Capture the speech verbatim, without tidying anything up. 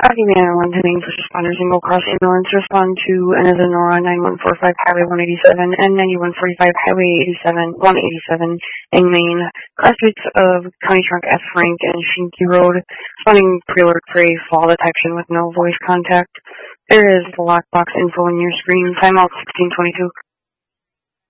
Copy man one ten first responders Eagle Cross ambulance respond to another Nora nine one four five Highway one eighty-seven and ninety-one forty-five Highway eighty-seven one eighty-seven in Maine. Cross streets of County Trunk F. Frank and Shinky Road. Responding pre-alert for a fall detection with no voice contact. There is lockbox info on your screen. Timeout sixteen twenty-two.